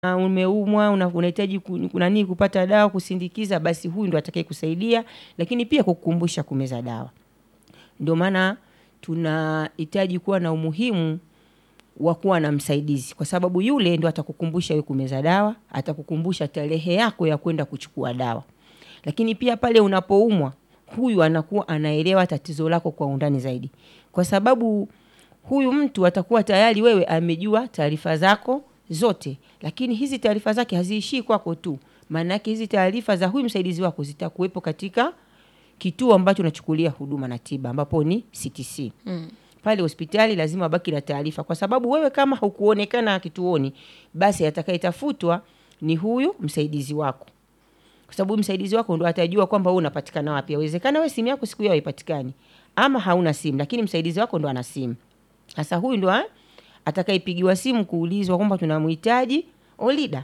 umeumwa unahitaji nini kupata dawa kusindikiza, basi huyu ndo atakaye kusaidia, lakini pia kukukumbusha kumeza dawa. Ndio maana tunahitaji kuwa na umuhimu wa kuwa na msaidizi, kwa sababu yule ndo atakukumbusha wewe kumeza dawa, atakukumbusha tarehe yako ya kwenda kuchukua dawa. Lakini pia pale unapoumwa, huyu anakuwa anaelewa tatizo lako kwa undani zaidi, kwa sababu huyu mtu atakuwa tayari wewe amejua taarifa zako zote, lakini hizi taarifa zake haziishii kwako tu. Maana yake hizi taarifa za huyu msaidizi wako zitakuwepo katika kituo ambacho unachukulia huduma na tiba, ambapo ni CTC. Pale hospitali lazima baki na taarifa, kwa sababu wewe kama hukuonekana kituoni, basi atakayetafutwa ni huyu msaidizi wako. Kwa sababu msaidizi wako ndo atajua kwamba wewe unapatikana wapi. Inawezekana wewe simu yako siku hiyo haipatikani, ama hauna simu, lakini msaidizi wako ndo ana simu. Sasa huyu ndo atakayepigiwa simu kuulizwa kwamba tunamhitaji Olida,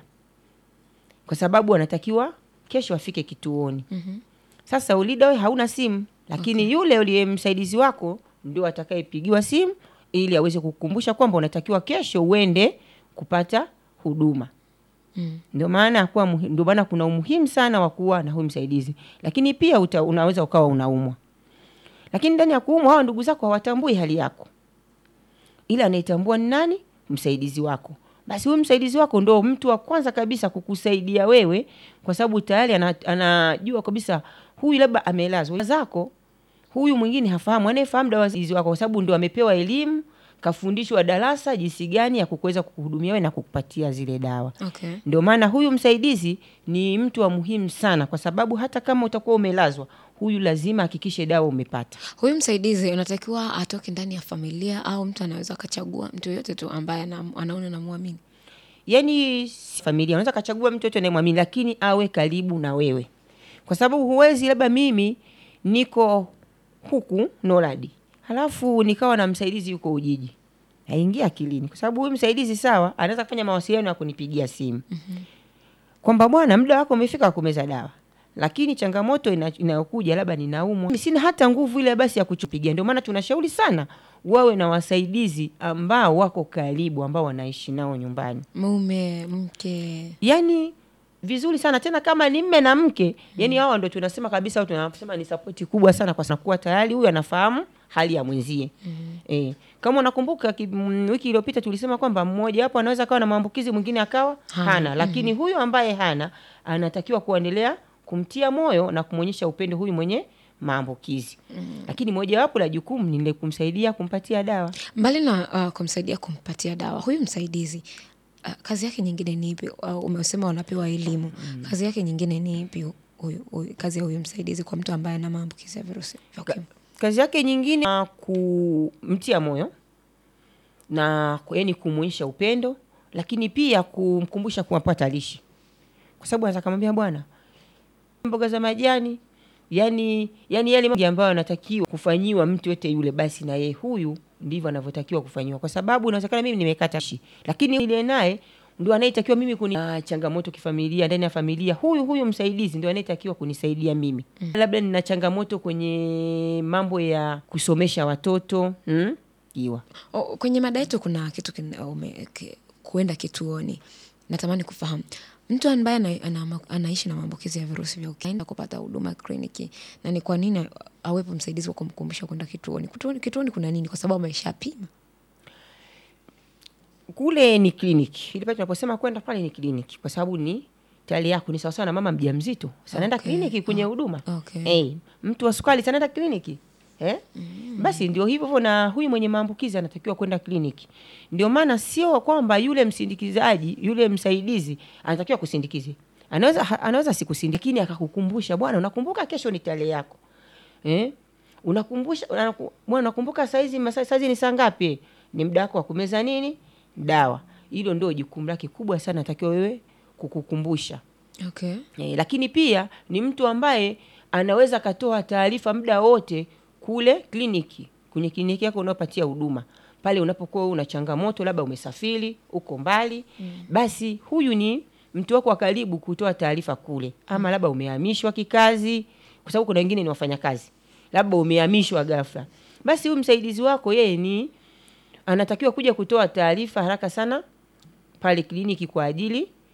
kwa sababu anatakiwa kesho afike kituoni. Sasa Olida wewe hauna simu, lakini yule uliye msaidizi wako ndio atakayepigiwa simu ili aweze kukukumbusha kwamba unatakiwa kesho uende kupata huduma. Ndio maana kuna umuhimu sana wa kuwa na huyu msaidizi. Lakini pia unaweza ukawa unaumwa, lakini ndani ya kuumwa hao ndugu zako hawatambui hali yako, ila anaitambua ni nani? Msaidizi wako. Basi huyu msaidizi wako ndo mtu wa kwanza kabisa kukusaidia wewe, kwa sababu tayari anajua kabisa huyu labda amelazwa zako, huyu mwingine hafahamu. Anayefahamu dawa hizi wako, kwa sababu ndo amepewa elimu, kafundishwa darasa jinsi gani ya kuweza kukuhudumia wewe na kukupatia zile dawa. Ndio maana huyu msaidizi ni mtu wa muhimu sana, kwa sababu hata kama utakuwa umelazwa, huyu lazima hakikishe dawa umepata. Huyu msaidizi unatakiwa atoke ndani ya familia, au mtu anaweza akachagua mtu yote tu ambaye anaona na muamini? Yaani familia unaweza kachagua mtu yote anayemwamini, lakini awe karibu na wewe. Kwa sababu huwezi labda mimi niko huku Noradi, halafu nikawa na msaidizi yuko Ujiji. Haingia akilini, kwa sababu huyu msaidizi sawa anaweza kufanya mawasiliano ya kunipigia simu. Kwamba bwana muda wako umefika kumeza dawa, lakini changamoto inayokuja labda ninaumwa, mimi sina hata nguvu ile basi ya kuchupigia. Ndio maana tunashauri sana wawe na wasaidizi ambao wako karibu, ambao wanaishi nao nyumbani, mume, mke. Yaani vizuri sana, tena kama ni mume na mke, yani hao ndio tunasema kabisa, au tunasema ni support kubwa sana, kwa sababu kuwa tayari huyu anafahamu hali ya mwenzie. Kama unakumbuka wiki iliyopita tulisema kwamba mmoja hapo anaweza kawa na maambukizi, mwingine akawa hana. Lakini huyu ambaye hana anatakiwa kuendelea kumtia moyo na kumuonyesha upendo huyu mwenye maambukizi. Lakini moja wapo la jukumu ni kumsaidia kumpatia dawa. Mbali na kumsaidia kumpatia dawa, huyu msaidizi kazi yake nyingine ni ipi? Umesema wanapewa elimu. Kazi yake nyingine ni ipi kazi ya huyu msaidizi kwa mtu ambaye ana maambukizi ya virusi vya ukimwi? Kazi yake nyingine kumtia moyo na yaani kumuonyesha upendo, lakini pia kumkumbusha kumpata lishe. Kwa sababu anataka kumwambia bwana, mboga za majani, yani yale mambo ambayo anatakiwa kufanyiwa mtu yote yule, basi na yeye huyu ndivyo anavyotakiwa kufanywa. Kwa sababu inawezekana mimi nimekata shi, lakini ile naye ndio anayetakiwa mimi changamoto kifamilia ndani ya familia, huyu msaidizi ndio anayetakiwa kunisaidia mimi. Labda nina changamoto kwenye mambo ya kusomesha watoto, iwa. Kwenye mada yetu kuna kitu kuenda kituoni. Natamani kufahamu mtu ambaye anaishi na maambukizi ya virusi vya ukimwi kupata huduma kliniki, na ni kwa nini awepo msaidizi wa kumkumbusha kwenda kituoni? Kituoni kuna nini? Kwa sababu ameshapima. Kule ni kliniki. Ile pale tunaposema kwenda pale ni kliniki, kwa sababu ni tayari yako ni sawa sana mama mjamzito. Sanaenda kliniki kwenye huduma. Mtu wa sukari sanaenda kliniki. Basi ndio hivyo, na huyu mwenye maambukizi anatakiwa kwenda kliniki. Ndio maana sio kwamba yule msindikizaji, yule msaidizi anatakiwa kusindikize. Anaweza sikusindikini akakukumbusha, bwana unakumbuka kesho ni tarehe yako. Unakumbuka saizi ni saa ngapi? Ni muda wako wa kumeza nini? Dawa. Hilo ndio jukumu lake kubwa sana, anatakiwa wewe kukukumbusha. Lakini pia ni mtu ambaye anaweza katoa taarifa muda wote kule kliniki, kwenye kliniki yako unaopatia huduma. Pale unapokuwa una changamoto, labda umesafiri uko mbali, basi huyu ni mtu wako wa karibu kutoa taarifa kule. Ama labda umehamishwa kikazi, kwa sababu kuna wengine ni wafanyakazi, labda umehamishwa ghafla, basi huyu msaidizi wako yeye anatakiwa kuja kutoa taarifa haraka sana pale kliniki kwa ajili